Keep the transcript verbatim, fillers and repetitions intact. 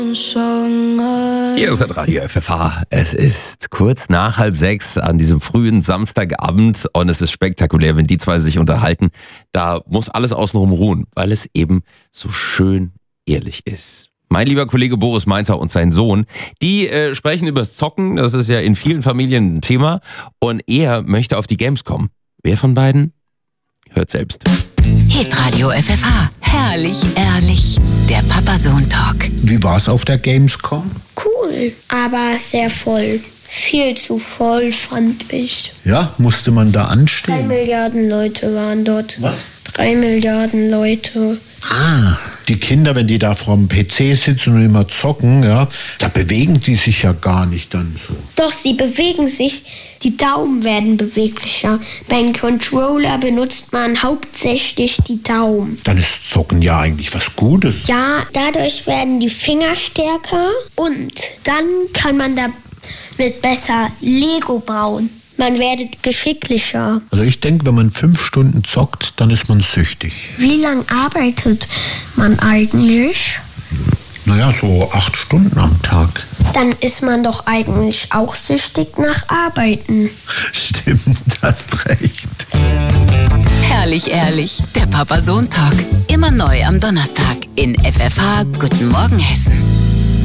Hier ist das Radio F F H. Es ist kurz nach halb sechs an diesem frühen Samstagabend und es ist spektakulär, wenn die zwei sich unterhalten. Da muss alles außenrum ruhen, weil es eben so schön ehrlich ist. Mein lieber Kollege Boris Mainzer und sein Sohn, die äh, sprechen übers Zocken. Das ist ja in vielen Familien ein Thema. Und er möchte auf die Gamescom. Wer von beiden? Hört selbst. Hitradio F F H. Herrlich, ehrlich. Der Papa-Sohn-Talk. Wie war's auf der Gamescom? Cool, aber sehr voll. Viel zu voll, fand ich. Ja, musste man da Drei anstehen? Milliarden Leute waren dort. Was? Drei Milliarden Leute. Ah, die Kinder, wenn die da vor dem P C sitzen und immer zocken, ja, da bewegen die sich ja gar nicht dann so. Doch sie bewegen sich, die Daumen werden beweglicher. Beim Controller benutzt man hauptsächlich die Daumen. Dann ist Zocken ja eigentlich was Gutes. Ja, dadurch werden die Finger stärker und dann kann man damit besser Lego bauen. Man wird geschicklicher. Also ich denke, wenn man fünf Stunden zockt, dann ist man süchtig. Wie lange arbeitet man eigentlich? Naja, so acht Stunden am Tag. Dann ist man doch eigentlich auch süchtig nach Arbeiten. Stimmt, hast recht. Herrlich, ehrlich. Der Papa-Sohn-Talk. Immer neu am Donnerstag in F F H. Guten Morgen, Hessen.